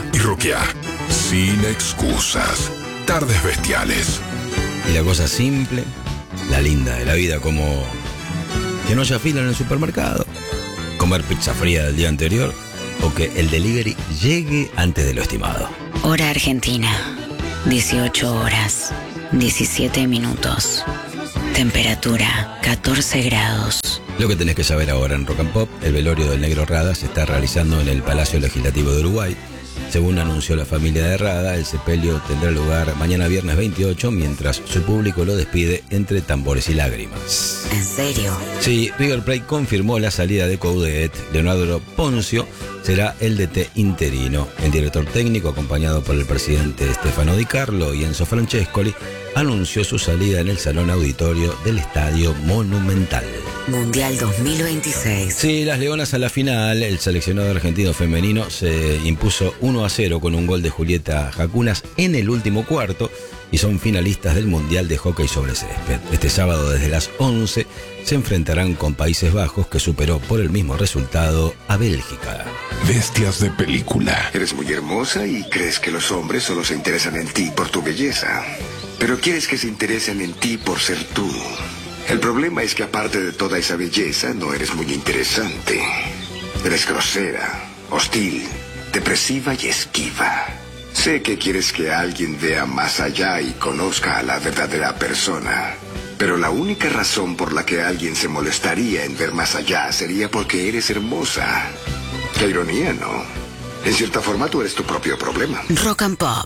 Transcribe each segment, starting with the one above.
y rockear. Sin excusas. Tardes bestiales. Y la cosa simple, la linda de la vida, como que no haya fila en el supermercado, comer pizza fría del día anterior o que el delivery llegue antes de lo estimado. Hora Argentina, 18 horas, 17 minutos. Temperatura, 14 grados. Lo que tenés que saber ahora en Rock and Pop: el velorio del Negro Rada se está realizando en el Palacio Legislativo de Uruguay. Según anunció la familia de Rada, el sepelio tendrá lugar mañana viernes 28, mientras su público lo despide entre tambores y lágrimas. ¿En serio? Sí, River Plate confirmó la salida de Coudet. Leonardo Poncio será el DT interino. El director técnico, acompañado por el presidente Stefano Di Carlo y Enzo Francescoli, anunció su salida en el salón auditorio del Estadio Monumental. Mundial 2026. Sí, las Leonas a la final. El seleccionado argentino femenino se impuso 1-0 con un gol de Julieta Jacunas en el último cuarto y son finalistas del Mundial de Hockey sobre Césped. Este sábado desde las 11 se enfrentarán con Países Bajos, que superó por el mismo resultado a Bélgica. Bestias de película. Eres muy hermosa y crees que los hombres solo se interesan en ti por tu belleza. Pero quieres que se interesen en ti por ser tú. El problema es que aparte de toda esa belleza, no eres muy interesante. Eres grosera, hostil, depresiva y esquiva. Sé que quieres que alguien vea más allá y conozca a la verdadera persona. Pero la única razón por la que alguien se molestaría en ver más allá sería porque eres hermosa. Qué ironía, ¿no? En cierta forma tú eres tu propio problema. Rock and Pop.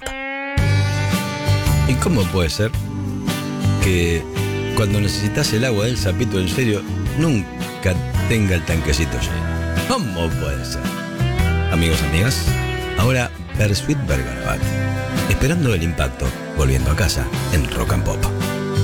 ¿Y cómo puede ser que cuando necesitas el agua del sapito en serio nunca tenga el tanquecito lleno? ¿Cómo puede ser? Amigos, amigas, ahora Bersuit Vergarabat, esperando el impacto, volviendo a casa en Rock and Pop.